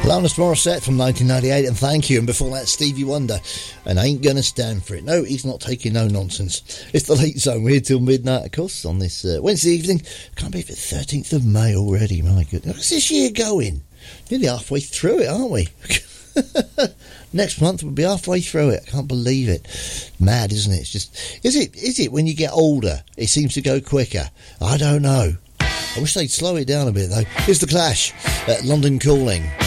Alanis Morissette from 1998, and Thank You. And before that, Stevie Wonder, and Ain't Gonna Stand For It. No, he's not taking no nonsense. It's the Late Zone. We're here till midnight, of course, on this Wednesday evening. Can't believe it's 13th of May already. My goodness, how's this year going? Nearly halfway through it, aren't we? Next month we'll be halfway through it. I can't believe it. Mad, isn't it? It's just, is it when you get older it seems to go quicker? I don't know. I wish they'd slow it down a bit though. Here's The Clash at London Calling.